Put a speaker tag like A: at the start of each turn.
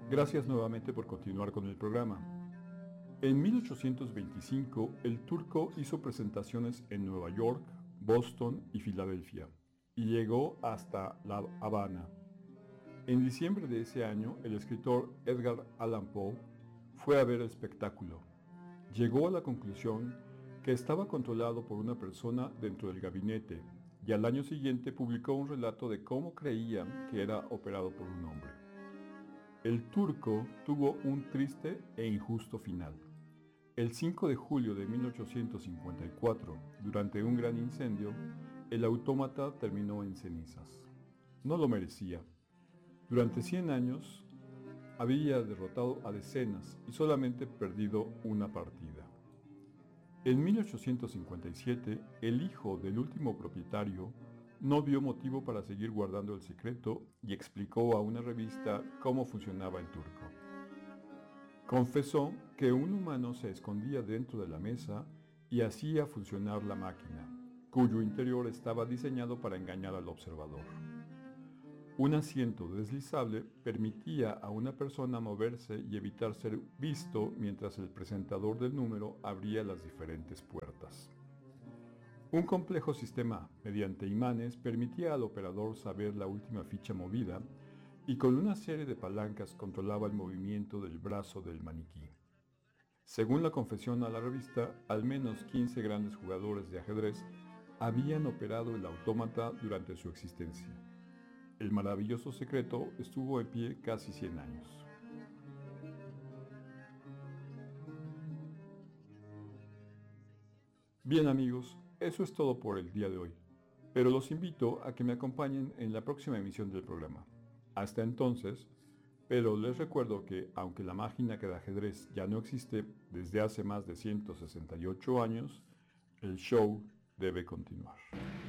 A: Gracias nuevamente por continuar con el programa. En 1825, el turco hizo presentaciones en Nueva York, Boston y Filadelfia, y llegó hasta La Habana. En diciembre de ese año, el escritor Edgar Allan Poe fue a ver el espectáculo. Llegó a la conclusión que estaba controlado por una persona dentro del gabinete, y al año siguiente publicó un relato de cómo creía que era operado por un hombre. El turco tuvo un triste e injusto final. El 5 de julio de 1854, durante un gran incendio, el autómata terminó en cenizas. No lo merecía. Durante 100 años había derrotado a decenas y solamente perdido una partida. En 1857, el hijo del último propietario no vio motivo para seguir guardando el secreto y explicó a una revista cómo funcionaba el turco. Confesó que un humano se escondía dentro de la mesa y hacía funcionar la máquina, cuyo interior estaba diseñado para engañar al observador. Un asiento deslizable permitía a una persona moverse y evitar ser visto mientras el presentador del número abría las diferentes puertas. Un complejo sistema mediante imanes permitía al operador saber la última ficha movida y con una serie de palancas controlaba el movimiento del brazo del maniquí. Según la confesión a la revista, al menos 15 grandes jugadores de ajedrez habían operado el autómata durante su existencia. El maravilloso secreto estuvo en pie casi 100 años. Bien amigos, eso es todo por el día de hoy, pero los invito a que me acompañen en la próxima emisión del programa. Hasta entonces, pero les recuerdo que aunque la máquina de ajedrez ya no existe desde hace más de 168 años, el show debe continuar.